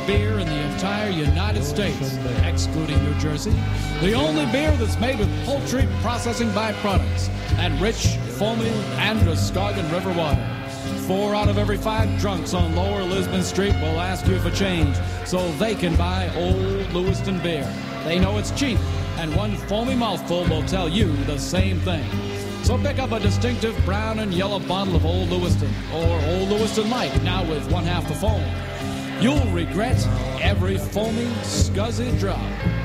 beer in the entire United States, excluding New Jersey. The only beer that's made with poultry processing byproducts and rich, foamy Androscoggin River water. 4 out of every 5 drunks on Lower Lisbon Street will ask you for change so they can buy Old Lewiston beer. They know it's cheap, and one foamy mouthful will tell you the same thing. So pick up a distinctive brown and yellow bottle of Old Lewiston, or Old Lewiston Light, now with 1/2 the foam. You'll regret every foamy, scuzzy drop.